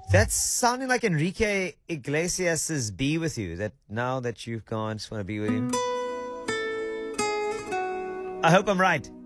That's sounding like Enrique Iglesias's "Be With You." That now that you've gone, just want to be with you. I hope I'm right.